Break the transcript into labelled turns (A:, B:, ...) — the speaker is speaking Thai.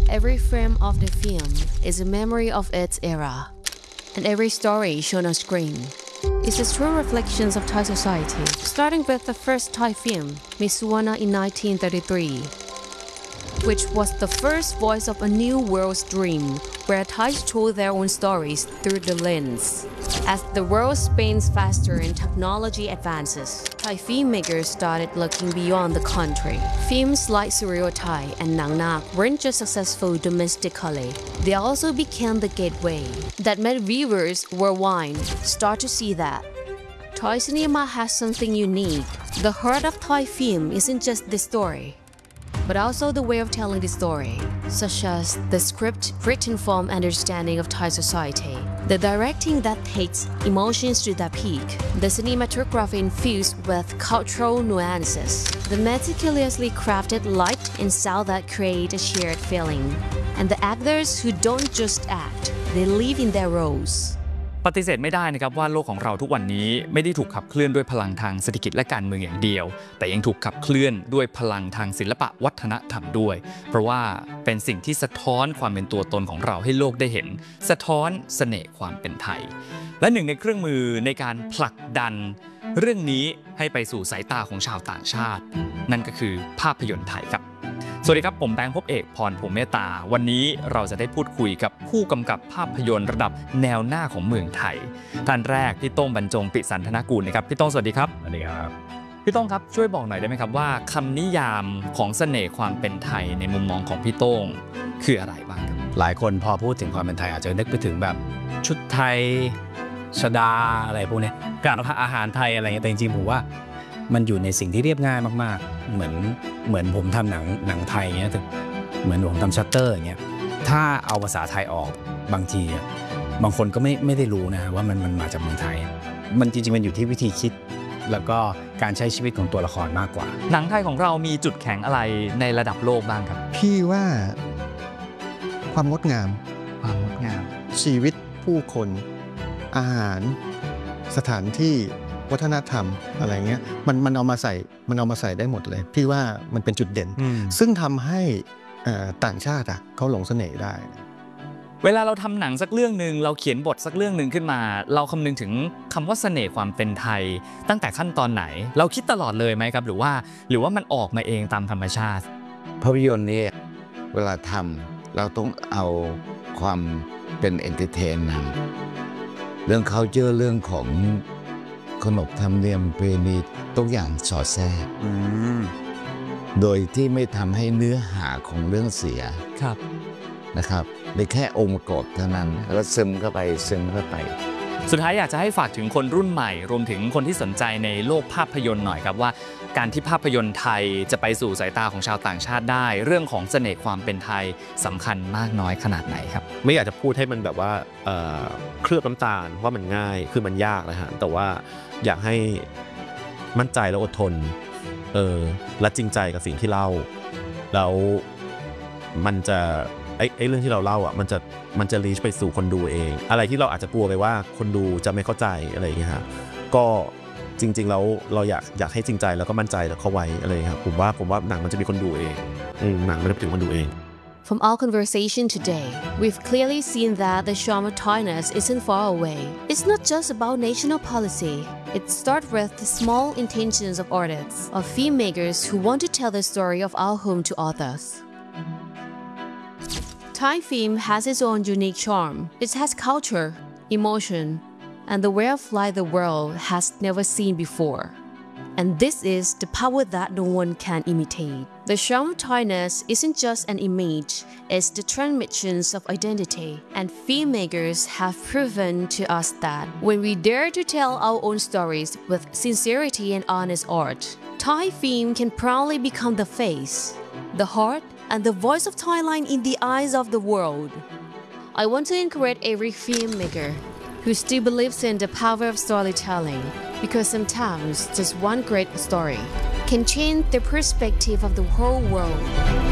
A: Every frame of the film is a memory of its era, and every story shown on screen is a true reflection of Thai society, starting with the first Thai film, Miss Suvarna in 1933, which was the first voice of a new world's dream, where Thais told their own stories through the lens. As the world spins faster and technology advances, Thai filmmakers started looking beyond the country. Films like Suryo Thai and Nang Nak weren't just successful domestically, they also became the gateway that made viewers worldwide start to see that Thai cinema has something unique. The heart of Thai film isn't just the story, but also the way of telling the story, such as the script written from understanding of Thai society, the directing that takes emotions to their peak, the cinematography infused with cultural nuances, the meticulously crafted light and sound that create a shared feeling, and the actors who don't just act, they live in their roles.
B: ปฏิเสธไม่ได้นะครับว่าโลกของเราทุกวันนี้ไม่ได้ถูกขับเคลื่อนด้วยพลังทางเศรษฐกิจและการเมืองอย่างเดียวแต่ยังถูกขับเคลื่อนด้วยพลังทางศิลปะวัฒนธรรมด้วยเพราะว่าเป็นสิ่งที่สะท้อนความเป็นตัวตนของเราให้โลกได้เห็นสะท้อนเสน่ห์ความเป็นไทยและหนึ่งในเครื่องมือในการผลักดันเรื่องนี้ให้ไปสู่สายตาของชาวต่างชาตินั่นก็คือภาพยนตร์ไทยครับสวัสดีครับผมแบงค์ภพเอกพรพรหมเมตตาวันนี้เราจะได้พูดคุยกับผู้กำกับภาพยนตร์ระดับแนวหน้าของเมืองไทยท่านแรกพี่โต้งบรรจงปิสันธนกูลนะครับพี่โต้งสวัสดีครับ
C: สวัสดีครับ
B: พี่โต้งครับช่วยบอกหน่อยได้ไหมครับว่าคำนิยามของเสน่ห์ความเป็นไทยในมุมมองของพี่โต้งคืออะไรบ้างครับ
C: หลายคนพอพูดถึงความเป็นไทยอาจจะนึกไปถึงแบบชุดไทยชดาอะไรพวกนี้การอาหารไทยอะไรเงี้ยแต่จริงๆผมว่ามันอยู่ในสิ่งที่เรียบง่ายมากๆเหมือนผมทำหนังไทยเงี้ยเหมือนผมทำชัตเตอร์อย่างเงี้ยถ้าเอาภาษาไทยออกบางทีบางคนก็ไม่ได้รู้นะว่ามันมาจากเมืองไทยมันจริงๆมันอยู่ที่วิธีคิดแล้วก็การใช้ชีวิตของตัวละครมากกว่า
B: หนังไทยของเรามีจุดแข็งอะไรในระดับโลกบ้างครับ
D: พี่ว่าความงดงามชีวิตผู้คนอาหารสถานที่วัฒนธรรมอะไรเงี้ยมันเอามาใส่ได้หมดเลยพี่ว่ามันเป็นจุดเด่นซึ่งทำให้ต่างชาติเขาหลงเสน่ห์ได้
B: เวลาเราทำหนังสักเรื่องนึงเราเขียนบทสักเรื่องนึงขึ้นมาเราคำนึงถึงคำว่าเสน่ห์ความเป็นไทยตั้งแต่ขั้นตอนไหนเราคิดตลอดเลยไหมครับหรือว่ามันออกมาเองตามธรรมชาติ
E: ภาพยนตร์นี่เวลาทำเราต้องเอาความเป็นเอนเตอร์เทนนำเรื่อง culture เรื่องของขนบธรรมเนียมประเพณีทุกอย่างสอดแทรกโดยที่ไม่ทำให้เนื้อหาของเรื่องเสียนะครับในแค่องค์ประกอบเท่านั้นแล้วซึมเข้าไป
B: สุดท้ายอยากจะให้ฝากถึงคนรุ่นใหม่รวมถึงคนที่สนใจในโลกภาพยนตร์หน่อยครับว่าการที่ภาพยนตร์ไทยจะไปสู่สายตาของชาวต่างชาติได้เรื่องของเสน่ห์ความเป็นไทยสำคัญมากน้อยขนาดไหนครับ
F: ไม่อยากจะพูดให้มันแบบว่าเคลือบน้ำตาลว่ามันง่ายคือมันยากนะฮะแต่ว่าอยากให้มั่นใจและอดทนและจริงใจกับสิ่งที่เล่าแล้วมันจะไอ้เรื่องที่เราเล่ามันจะรีชไปสู่คนดูเองอะไรที่เราอาจจะกลัวไปว่าคนดูจะไม่เข้าใจอะไรอย่างเงี้ยฮะก็จริงๆแล้วเราอยากให้จริงใจแล้วก็มั่นใจแล้วเข้าไว้อะไรครับผมว่าหนังมันจะมีคนดูเองหนังมันจะถึงคนดูเอง
A: From our conversation today, we've clearly seen that the charm of Thailand isn't far away. It's not just about national policy. It starts with the small intentions of artists, of filmmakers who want to tell the story of our home to others. Thai film has its own unique charm. It has culture, emotion, and the way of life the world has never seen before. And this is the power that no one can imitate. The charm of Thailand isn't just an image, it's the transmissions of identity. And filmmakers have proven to us that when we dare to tell our own stories with sincerity and honest art, Thai film can proudly become the face, the heart, and the voice of Thailand in the eyes of the world. I want to encourage every filmmaker who still believes in the power of storytelling, because sometimes just one great story can change the perspective of the whole world.